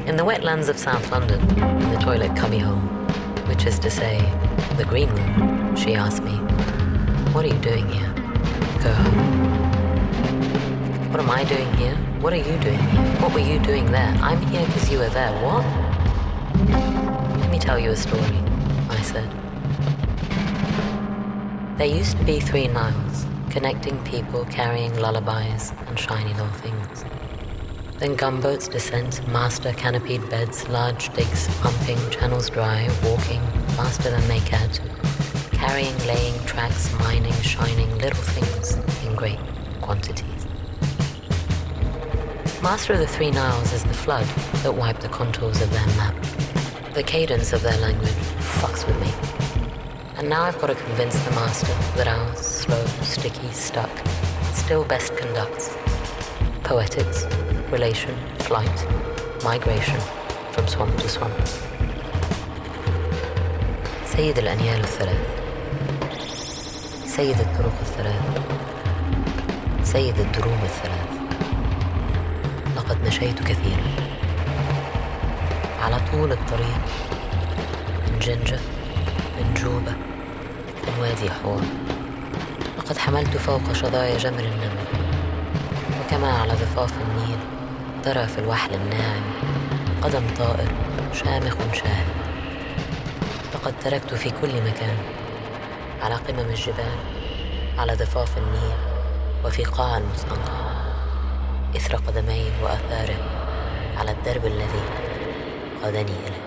In the wetlands of South London, in the toilet cubbyhole, which is to say, the green room, she asked me, "What are you doing here?" Go home. What am I doing here? What are you doing here? What were you doing there? I'm here because you were there. What? Let me tell you a story, I said. There used to be 3 Niles, connecting people carrying lullabies and shiny little things. Then gunboats, descent, master canopied beds, large digs, pumping, channels dry, walking, faster than they cared to, carrying, laying, tracks, mining, shining, little things in great quantities. Master of the 3 Niles is the flood that wiped the contours of their map. The cadence of their language fucks with me. And now I've got to convince the master that ours, slow, sticky, stuck, still best conducts. Poetics, relation, flight, migration, from swamp to swamp. سيد الأنيال الثلاث، سيد الطرق الثلاث، سيد الدروب الثلاث. لقد مشيت كثيرا على طول الطريق، من جنجة، من جوبة، من وادي حور. لقد حملت فوق شظايا جمر النمل، وكما على ضفاف النيل ترى في الوحل الناعم قدم طائر شامخ شاهد. لقد تركت في كل مكان، على قمم الجبال، على ضفاف النيل، وفي قاع المستنقع، إثر قدمي وآثاره على الدرب الذي قادني إليه.